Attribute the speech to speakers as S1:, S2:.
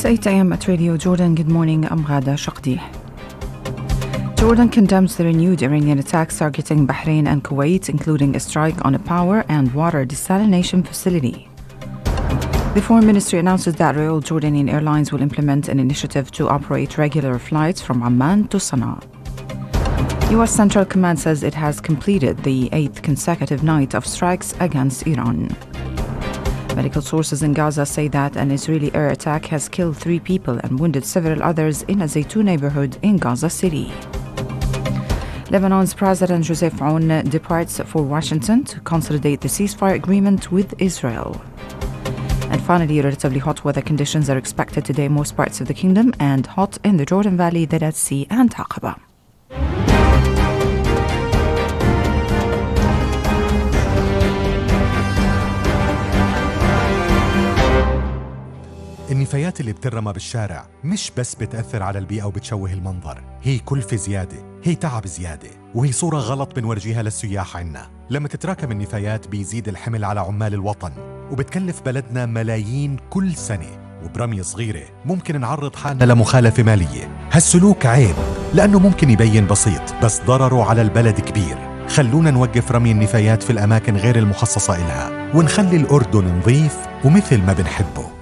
S1: It's 8 a.m. at Radio Jordan. Good morning. I'm Ghada Shaqdi. Jordan condemns the renewed Iranian attacks targeting Bahrain and Kuwait, including a strike on a power and water desalination facility. The Foreign Ministry announces that Royal Jordanian Airlines will implement an initiative to operate regular flights from Amman to Sana'a. U.S. Central Command says it has completed the 8th consecutive night of strikes against Iran. Medical sources in Gaza say that an Israeli air attack has killed 3 people and wounded several others in a Zaytun neighborhood in Gaza City. Lebanon's President Joseph Aoun departs for Washington to consolidate the ceasefire agreement with Israel. And finally, relatively hot weather conditions are expected today in most parts of the kingdom and hot in the Jordan Valley, the Dead Sea and Aqaba.
S2: النفايات اللي بترمى بالشارع مش بس بتأثر على البيئة وبتشوه المنظر، هي كلفة زيادة، هي تعب زيادة، وهي صورة غلط بنورجيها للسياح عنا. لما تتراكم النفايات بيزيد الحمل على عمال الوطن، وبتكلف بلدنا ملايين كل سنة، وبرمية صغيرة ممكن نعرض حالنا لمخالفة مالية. هالسلوك عيب لأنه ممكن يبين بسيط بس ضرره على البلد كبير. خلونا نوقف رمي النفايات في الأماكن غير المخصصة إلها، ونخلي الأردن نظيف ومثل ما بنحبه.